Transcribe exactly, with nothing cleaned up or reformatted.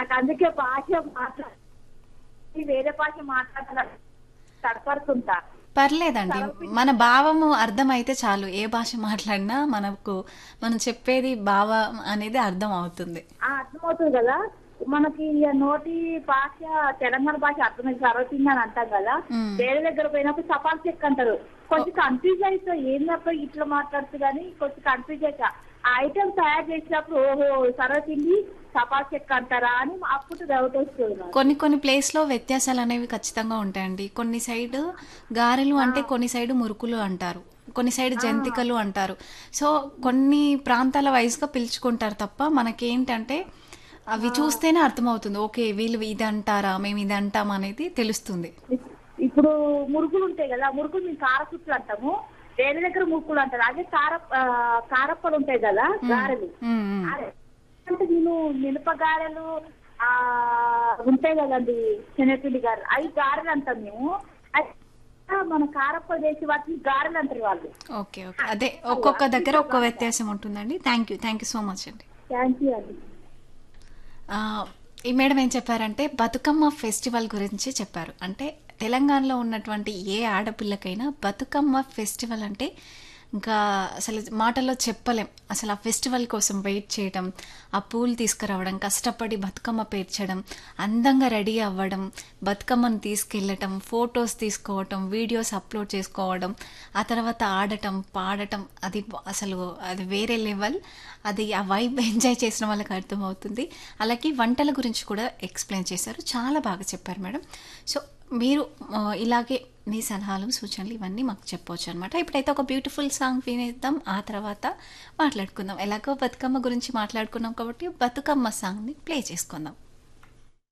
నాకు అందుకే భాష మాట్లాడి వేరే భాష మాట్లాడాల తడపడుతుంటా. పర్లేదండి. మన భావము అర్థమైతే చాలు. ఏ భాష మాట్లాడినా మనకు మనం చెప్పేది భావం అనేది అర్థం అవుతుంది. ఆ అర్థమవుతుంది కదా. మనకి ఇక నోటి భాష తెలంగాణ భాష అర్థమైంది సర్వతింది అని అంటాం కదా. మ్మ్. వేరే దగ్గర పోయినప్పుడు సపాల్ చెక్ అంటారు. కొంచెం కన్ఫ్యూజ్ అవుతా ఏంటప్పుడు ఇట్లా మాట్లాడుతూ కానీ కొంచెం కన్ఫ్యూజ్ అవుతా. ఆ ఐటమ్ తయారు చేసినప్పుడు ఓహో సర్వతింది సపాల్ చెక్ అంటారా అని అప్పుడు డౌట్ వస్తుంది నాకు. కొన్ని కొన్ని ప్లేస్‌లో వ్యత్యాసాలు అనేవి ఖచ్చితంగా ఉంటాయండి. కొన్ని సైడ్ గారెలు అంటే కొన్ని సైడ్ మురుకులు అంటారు. కొన్ని సైడ్ జంతికలు అంటారు. సో కొన్ని ప్రాంతాల వైస్‌గా పిలుచుకుంటారు తప్ప మనకేంటంటే అవి చూస్తేనే అర్థమవుతుంది. ఓకే. వీళ్ళు ఇది అంటారా? మేము ఇది అంటాం అనేది తెలుస్తుంది. ఇప్పుడు మురుగులు ఉంటాయి కదా, మురుగులు మేము కారపుట్లు అంటాము, వేరే దగ్గర మురుకులు అంటారు. అదే కార ఆ, కారప్పలు ఉంటాయి కదా గారెలు. మ్మ్, మ్మ్. అదే అంటే నేను మినప గారెలు ఆ ఉంటాయి కదండి శనగపిండి గారెలు, అవి గారెలు అంటాం మేము. అది మన కారప్పలు చేసి వాటిని గారెలు అంటారు వాళ్ళు. ఓకే. ఓకే. అదే ఒక్కొక్క దగ్గర ఒక్కో వ్యత్యాసం ఉంటుందండి. Thank you. Thank you so much అండి. థ్యాంక్ యూ అండి. ఆ, ఈ మేడం ఏం చెప్పారంటే బతుకమ్మ ఫెస్టివల్ గురించి చెప్పారు. అంటే తెలంగాణలో ఉన్నటువంటి ఏ ఆడపిల్లకైనా బతుకమ్మ ఫెస్టివల్ అంటే ఇంకా అసలు మాటల్లో చెప్పలేం. అసలు ఆ ఫెస్టివల్ కోసం వెయిట్ చేయడం, ఆ పూలు తీసుకురావడం, కష్టపడి బతుకమ్మ పేర్చడం, అందంగా రెడీ అవ్వడం, బతుకమ్మను తీసుకెళ్ళటం, ఫొటోస్ తీసుకోవటం, వీడియోస్ అప్లోడ్ చేసుకోవడం, ఆ తర్వాత ఆడటం, పాడటం, అది అసలు అది వేరే లెవెల్. అది ఆ వైబ్ ఎంజాయ్ చేసిన వాళ్ళకి అర్థమవుతుంది. అలాగే వంటల గురించి కూడా ఎక్స్ప్లెయిన్ చేశారు. చాలా బాగా చెప్పారు మేడం. సో మీరు ఆ, ఇలాగే మీ సలహాలు సూచనలు ఇవన్నీ మాకు చెప్పవచ్చు అనమాట. ఇప్పుడైతే ఒక బ్యూటిఫుల్ సాంగ్ వినేద్దాం, ఆ తర్వాత మాట్లాడుకుందాం. ఎలాగో బతుకమ్మ గురించి మాట్లాడుకున్నాం కాబట్టి బతుకమ్మ సాంగ్ని ప్లే చేసుకుందాం.